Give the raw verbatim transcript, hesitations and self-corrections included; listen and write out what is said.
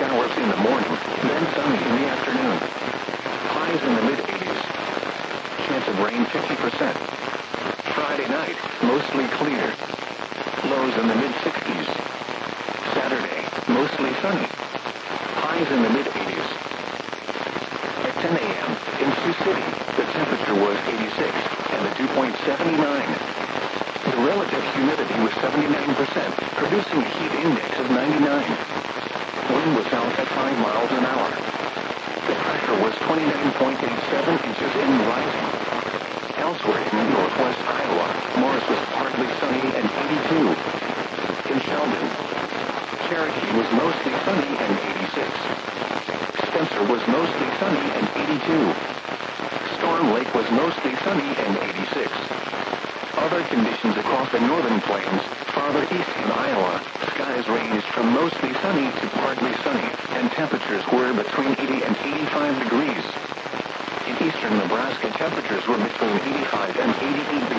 showers in the morning, then sunny in the afternoon. Highs in the mid-eighties. Chance of rain fifty percent. Friday night, mostly clear. Lows in the mid-sixties. Saturday, mostly sunny. Highs in the mid-eighties. At ten a m in Sioux City, the temperature was eighty-six and the dew point seventy-nine. The relative humidity was seventy-nine percent, producing a heat index of ninety-nine. Wind was out at five miles an hour. The pressure was twenty-nine point eight seven inches and rising. Elsewhere in northwest Iowa, Morris was partly sunny and eighty-two. In Sheldon, Cherokee was mostly sunny and eighty-six. Spencer was mostly sunny and eighty-two. Storm Lake was mostly sunny and eighty-six. Other conditions across the northern plains, farther east in Iowa, skies ranged from mostly sunny to partly sunny, and temperatures were between eighty and eighty-five degrees. In eastern Nebraska, temperatures were between eighty-five and eighty-eight degrees.